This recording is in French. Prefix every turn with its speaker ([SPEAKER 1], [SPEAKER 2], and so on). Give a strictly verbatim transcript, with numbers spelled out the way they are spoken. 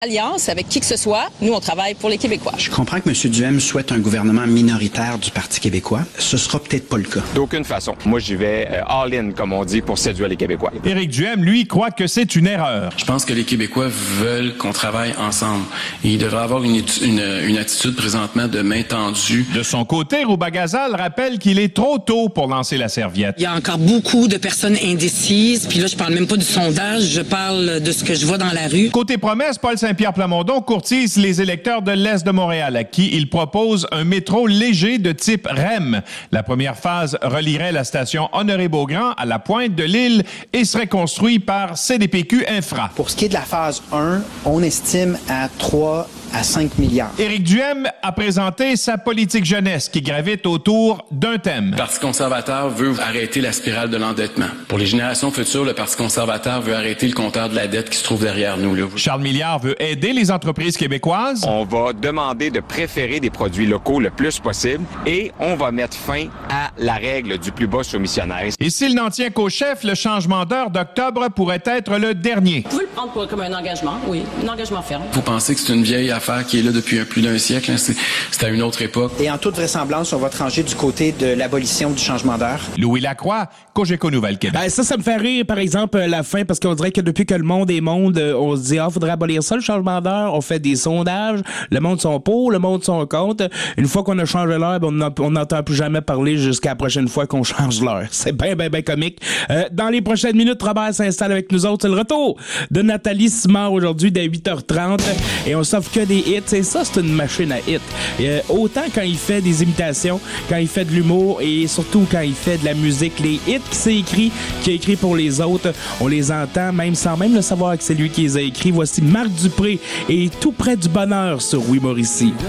[SPEAKER 1] Alliance avec qui que ce soit, nous on travaille pour les Québécois.
[SPEAKER 2] Je comprends que M. Duhem souhaite un gouvernement minoritaire du Parti québécois. Ce sera peut-être pas le cas.
[SPEAKER 3] D'aucune façon. Moi, j'y vais euh, all-in, comme on dit, pour séduire les Québécois.
[SPEAKER 4] Éric Duhem, lui, croit que c'est une erreur.
[SPEAKER 5] Je pense que les Québécois veulent qu'on travaille ensemble. Et il devrait avoir une, une, une attitude présentement de main tendue.
[SPEAKER 4] De son côté, Rouba Gazal rappelle qu'il est trop tôt pour lancer la serviette.
[SPEAKER 6] Il y a encore beaucoup de personnes indécises. Puis là, je parle même pas du sondage, je parle de ce que je vois dans la rue.
[SPEAKER 4] Côté promesse, Paul Saint-Pierre Plamondon courtise les électeurs de l'Est de Montréal, à qui il propose un métro léger de type R E M. La première phase relierait la station Honoré-Beaugrand à la pointe de l'île et serait construite par C D P Q Infra.
[SPEAKER 2] Pour ce qui est de la phase un, on estime à trois à cinq milliards.
[SPEAKER 4] Éric Duhem a présenté sa politique jeunesse qui gravite autour d'un thème.
[SPEAKER 5] Le Parti conservateur veut arrêter la spirale de l'endettement. Pour les générations futures, le Parti conservateur veut arrêter le compteur de la dette qui se trouve derrière nous. Là.
[SPEAKER 4] Charles Milliard veut aider les entreprises québécoises.
[SPEAKER 3] On va demander de préférer des produits locaux le plus possible et on va mettre fin à la règle du plus bas soumissionnaire.
[SPEAKER 4] Et s'il n'en tient qu'au chef, le changement d'heure d'octobre pourrait être le dernier.
[SPEAKER 1] Vous pouvez le prendre pour, comme un engagement, oui, un engagement ferme.
[SPEAKER 5] Vous pensez que c'est une vieille affaire qui est là depuis plus d'un siècle? Hein? C'est, c'est à une autre époque.
[SPEAKER 2] Et en toute vraisemblance, on va trancher du côté de l'abolition du changement d'heure.
[SPEAKER 4] Louis Lacroix, Cogeco Nouvelle-Québec.
[SPEAKER 7] Ben, ça, ça me fait rire, par exemple, la fin, parce qu'on dirait que depuis que le monde est monde, on se dit, ah, faudrait abolir ça, le changement d'heure. On fait des sondages. Le monde sont pour, le monde sont contre. Une fois qu'on a changé l'heure, ben, on n'entend plus jamais parler jusqu'à la prochaine fois qu'on change l'heure. C'est bien, bien, bien comique. Euh, dans les prochaines minutes, Robert s'installe avec nous autres. C'est le retour de Nathalie Simard aujourd'hui dès huit heures trente. Et on s'offre que des hits. Et ça, c'est une machine à hits. Euh, autant quand il fait des imitations, quand il fait de l'humour et surtout quand il fait de la musique. Les hits qui s'est écrit, qui a écrit pour les autres, on les entend même sans même le savoir que c'est lui qui les a écrits. Voici Marc Dupré et Tout près du bonheur sur Oui Mauricie.